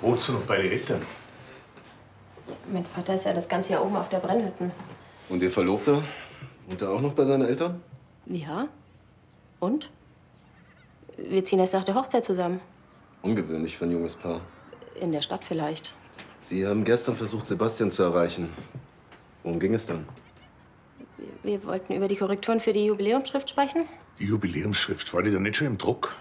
Wohnst du noch bei den Eltern? Mein Vater ist ja das ganze Jahr oben auf der Brennhütten. Und Ihr Verlobter? Wohnt er auch noch bei seinen Eltern? Ja. Und? Wir ziehen erst nach der Hochzeit zusammen. Ungewöhnlich für ein junges Paar. In der Stadt vielleicht. Sie haben gestern versucht, Sebastian zu erreichen. Worum ging es dann? Wir wollten über die Korrekturen für die Jubiläumsschrift sprechen. Die Jubiläumsschrift, war die da nicht schon im Druck?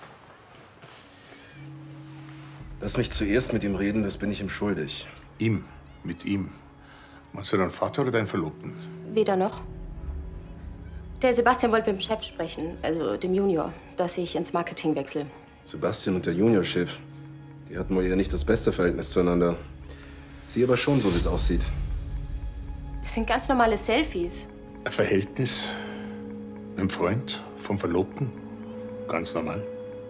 Lass mich zuerst mit ihm reden, das bin ich ihm schuldig. Ihm, mit ihm. Meinst du deinen Vater oder deinen Verlobten? Weder noch. Der Sebastian wollte mit dem Chef sprechen, also dem Junior, dass ich ins Marketing wechsle. Sebastian und der Juniorchef, die hatten wohl eher nicht das beste Verhältnis zueinander. Sie aber schon, so wie es aussieht. Das sind ganz normale Selfies. Ein Verhältnis mit einem Freund vom Verlobten? Ganz normal.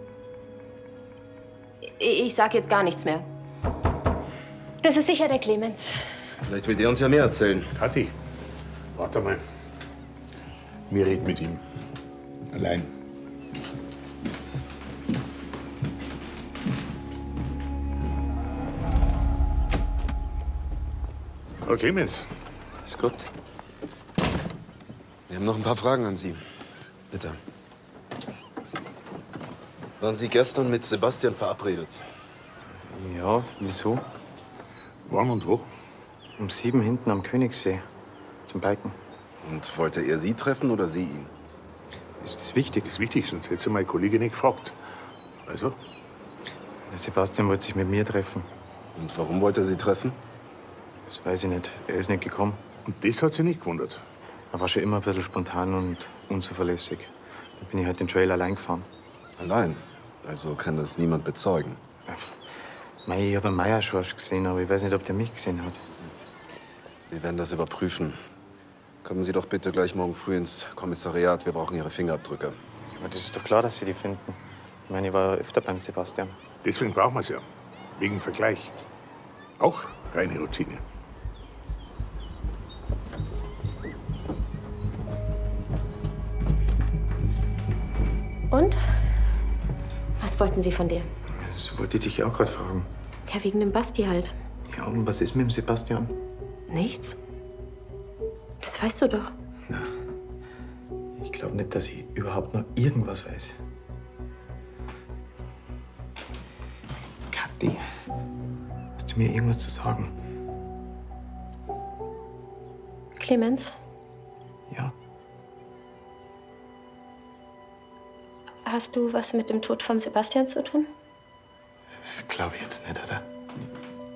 Ich sag jetzt gar nichts mehr. Das ist sicher der Clemens. Vielleicht will der uns ja mehr erzählen. Kathi, warte mal. Wir reden mit ihm. Allein. Hallo Clemens. Ist gut. Wir haben noch ein paar Fragen an Sie. Bitte. Waren Sie gestern mit Sebastian verabredet? Ja, wieso? Wann und wo? Um 7 hinten am Königssee. Zum Biken. Und wollte er Sie treffen oder Sie ihn? Ist das wichtig? Das ist wichtig, sonst hätte sie meine Kollegin nicht gefragt. Also? Der Sebastian wollte sich mit mir treffen. Und warum wollte er Sie treffen? Das weiß ich nicht. Er ist nicht gekommen. Und das hat sie nicht gewundert. Er war schon immer ein bisschen spontan und unzuverlässig. Da bin ich halt den Trail allein gefahren. Allein? Also kann das niemand bezeugen? Mei, ich habe einen Meierschorsch gesehen, aber ich weiß nicht, ob der mich gesehen hat. Wir werden das überprüfen. Kommen Sie doch bitte gleich morgen früh ins Kommissariat. Wir brauchen Ihre Fingerabdrücke. Aber das ist doch klar, dass Sie die finden. Ich meine, ich war öfter beim Sebastian. Deswegen brauchen wir es ja. Wegen Vergleich. Auch reine Routine. Und? Was wollten Sie von dir? Das wollte ich dich auch gerade fragen. Ja, wegen dem Basti halt. Ja, und was ist mit dem Sebastian? Nichts. Das weißt du doch. Na, ich glaube nicht, dass ich überhaupt noch irgendwas weiß. Kathi, hast du mir irgendwas zu sagen? Clemens, Ja. hast du was mit dem Tod von Sebastian zu tun? Das glaube ich jetzt nicht, oder?